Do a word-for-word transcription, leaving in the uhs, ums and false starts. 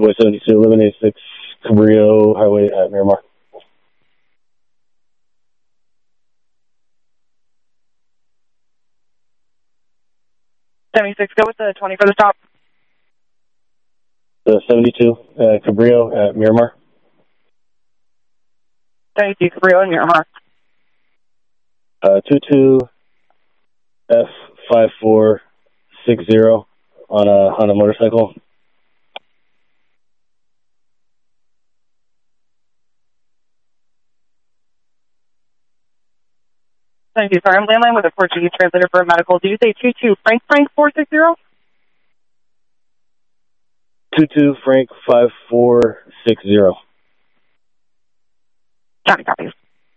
Boy seventy-two, eleven eighty-six, Cabrillo Highway at Miramar. seventy-six, go with the twenty for the stop. The seventy-two, uh, Cabrillo at Miramar. seventy-two, Cabrillo and Miramar. Uh, two two F five four six zero on a, on a motorcycle. Thank you, sorry. I'm landline with a Portuguese translator for a medical. Did you say two two Frank Frank four six zero? two two Frank five four six zero. Copy, copy.